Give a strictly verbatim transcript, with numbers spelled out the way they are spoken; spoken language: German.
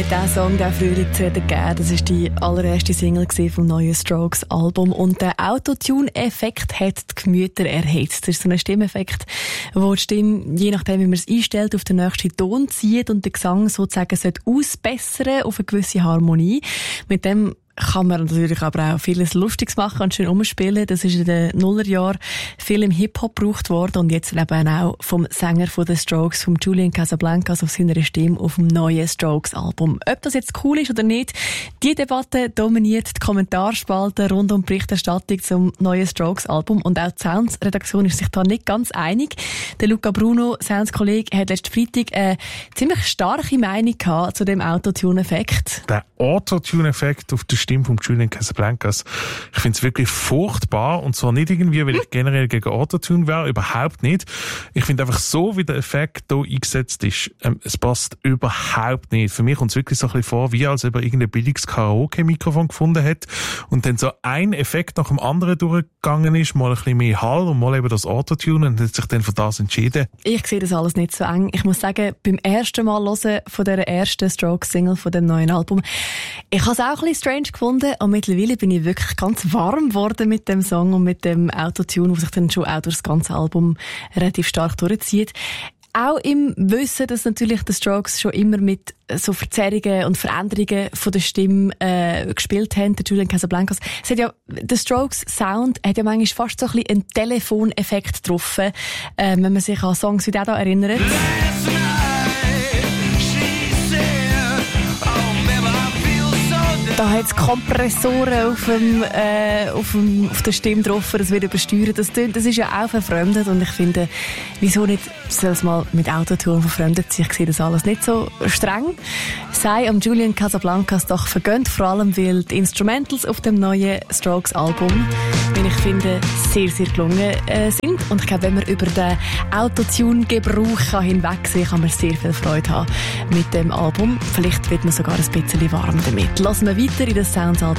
diesen Song, den Frühling zu reden gegeben. Das war die allererste Single vom neuen Strokes-Album. Und der Autotune-Effekt hat die Gemüter erhitzt. Das ist so ein Stimmeffekt, wo die Stimme, je nachdem, wie man es einstellt, auf den nächsten Ton zieht und den Gesang sozusagen ausbessern auf eine gewisse Harmonie. Mit dem kann man natürlich aber auch vieles Lustiges machen und schön umspielen. Das ist in den Nullerjahren viel im Hip-Hop gebraucht worden und jetzt eben auch vom Sänger von den Strokes, vom Julian Casablancas auf seiner Stimme auf dem neuen Strokes-Album. Ob das jetzt cool ist oder nicht, die Debatte dominiert die Kommentarspalte rund um die Berichterstattung zum neuen Strokes-Album und auch die Sounds-Redaktion ist sich da nicht ganz einig. Der Luca Bruno, Sounds-Kollege, hat letzten Freitag eine ziemlich starke Meinung gehabt zu dem Autotune-Effekt. Der Autotune-Effekt auf der Stimme von Julian Casablancas. Ich finde es wirklich furchtbar und zwar nicht irgendwie, weil ich generell gegen Autotune wäre, überhaupt nicht. Ich finde einfach so, wie der Effekt hier eingesetzt ist, ähm, es passt überhaupt nicht. Für mich kommt es wirklich so ein bisschen vor, wie als ob er irgendein billiges Karaoke-Mikrofon gefunden hat und dann so ein Effekt nach dem anderen durchgegangen ist, mal ein bisschen mehr Hall und mal eben das Autotune und hat sich dann für das entschieden. Ich sehe das alles nicht so eng. Ich muss sagen, beim ersten Mal hören von dieser ersten Strokes-Single von dem neuen Album, ich habe es auch ein bisschen strange gefunden und mittlerweile bin ich wirklich ganz warm geworden mit dem Song und mit dem Autotune, was sich dann schon auch durch das ganze Album relativ stark durchzieht. Auch im Wissen, dass natürlich die Strokes schon immer mit so Verzerrungen und Veränderungen von der Stimme äh, gespielt haben, der Julian Casablancas. Es hat ja, der Strokes Sound hat ja manchmal fast so ein bisschen einen Telefoneffekt getroffen, äh, wenn man sich an Songs wie der da erinnert. Da hat es Kompressoren auf, dem, äh, auf, dem, auf der Stimme drauf, das wird übersteuert. Das, das ist ja auch verfremdet und ich finde, wieso nicht soll es mal mit Autotune verfremdet sein? Ich sehe das alles nicht so streng. Sei am Julian Casablancas doch vergönnt, vor allem weil die Instrumentals auf dem neuen Strokes-Album, wie ich finde, sehr, sehr gelungen äh, sind. Und ich glaube, wenn man über den Autotune-Gebrauch hinwegsehen kann, kann man sehr viel Freude haben mit dem Album. Vielleicht wird man sogar ein bisschen warm damit. Lassen wir weiter in das Sounds-Album